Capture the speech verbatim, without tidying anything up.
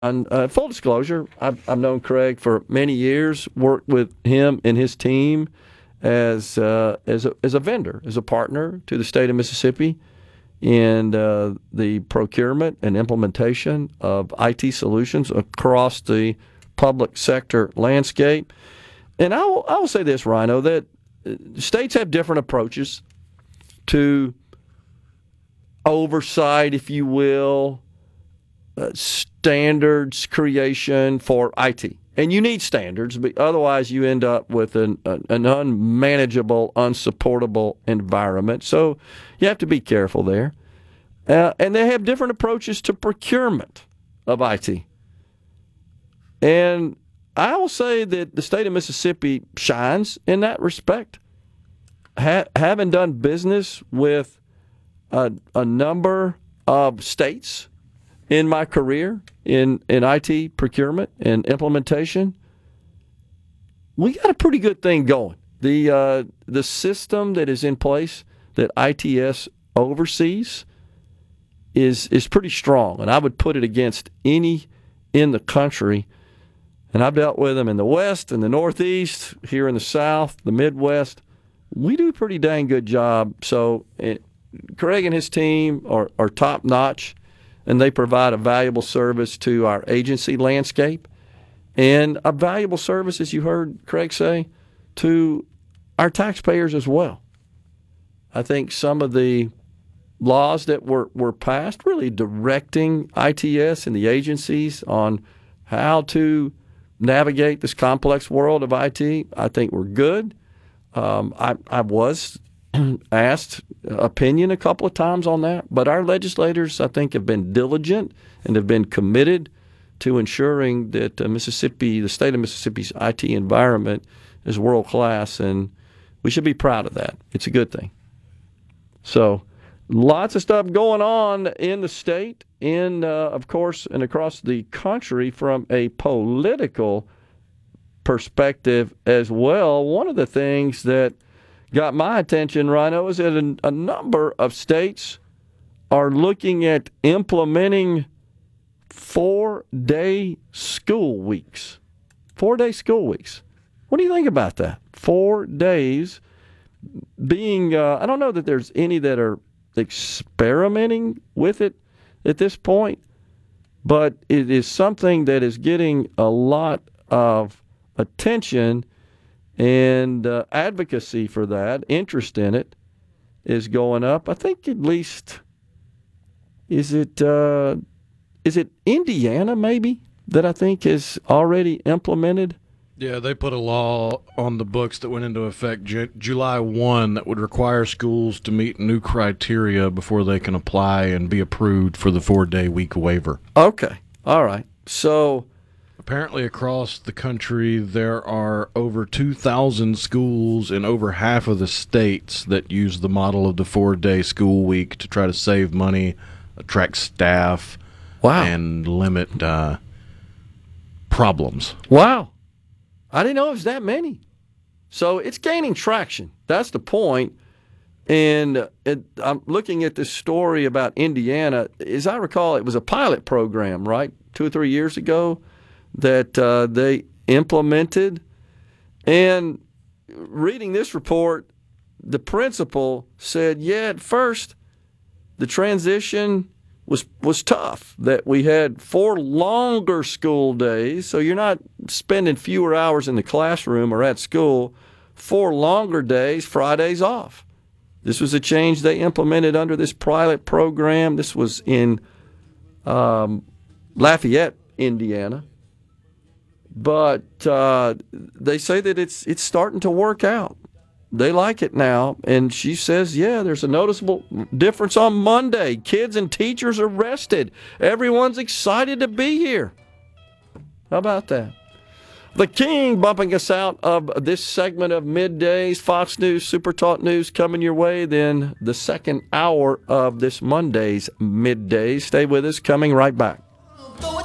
Uh, full disclosure, I've, I've known Craig for many years, worked with him and his team as uh, as, a, as a vendor, as a partner to the state of Mississippi in uh, the procurement and implementation of I T solutions across the public sector landscape. And I will, I will say this, Rhino, that states have different approaches to oversight, if you will, uh, standards creation for I T. And you need standards, but otherwise you end up with an, an unmanageable, unsupportable environment. So you have to be careful there. Uh, and they have different approaches to procurement of I T. And I will say that the state of Mississippi shines in that respect. Ha- having done business with a, a number of states in my career in, in I T procurement and implementation, we got a pretty good thing going. The uh, the system that is in place that I T S oversees is is pretty strong, and I would put it against any in the country. And I've dealt with them in the West, in the Northeast, here in the South, the Midwest. We do a pretty dang good job. So it, Craig and his team are, are top notch, and they provide a valuable service to our agency landscape and a valuable service, as you heard Craig say, to our taxpayers as well. I think some of the laws that were, were passed really directing I T S and the agencies on how to navigate this complex world of I T, I think were good. Um, I, I was asked opinion a couple of times on that, but our legislators, I think, have been diligent and have been committed to ensuring that uh, Mississippi, the state of Mississippi's I T environment is world class, and we should be proud of that. It's a good thing. So lots of stuff going on in the state, in, uh, of course, and across the country from a political perspective as well. One of the things that got my attention, Rhino, is that a, a number of states are looking at implementing four-day school weeks. Four-day school weeks. What do you think about that? Four days being, uh, I don't know that there's any that are experimenting with it at this point, but it is something that is getting a lot of attention and uh, advocacy for that. Interest in it is going up. I think at least, is it uh, is it Indiana maybe that I think has already implemented? Yeah, they put a law on the books that went into effect J- July first that would require schools to meet new criteria before they can apply and be approved for the four-day week waiver. Okay. All right. So apparently across the country there are over two thousand schools in over half of the states that use the model of the four-day school week to try to save money, attract staff, wow, and limit uh, problems. Wow. I didn't know it was that many. So it's gaining traction. That's the point. And it, I'm looking at this story about Indiana. As I recall, it was a pilot program, right, two or three years ago that uh, they implemented. And reading this report, the principal said, yeah, at first the transition was was tough, that we had four longer school days, so you're not spending fewer hours in the classroom or at school, four longer days, Fridays off. This was a change they implemented under this pilot program. This was in um, Lafayette, Indiana. But uh, they say that it's it's starting to work out. They like it now. And she says, yeah, there's a noticeable difference on Monday. Kids and teachers are rested. Everyone's excited to be here. How about that? The King bumping us out of this segment of Middays. Fox News, Super Talk News coming your way. Then the second hour of this Monday's Middays. Stay with us. Coming right back.